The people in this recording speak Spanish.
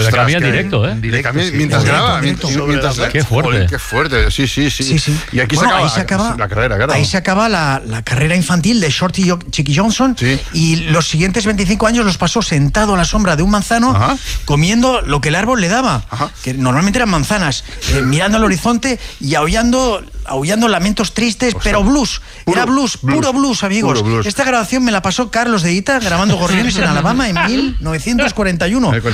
Le cambia directo, ¿eh? Le cambia mientras graba. Qué fuerte. Qué fuerte, sí. Y aquí se acaba la carrera, claro. Ahí se acaba la carrera infantil de Shorty Chicky Johnson. Sí. Y los siguientes 25 años los pasó sentado a la sombra de un manzano, Ajá. comiendo lo que el árbol le daba, Ajá. que normalmente eran manzanas, mirando al horizonte y aullando lamentos tristes, pero blues. Era blues, puro blues, amigos. Puro blues. Esta grabación me la pasó Carlos de Ita grabando Gorriones en Alabama en 1941.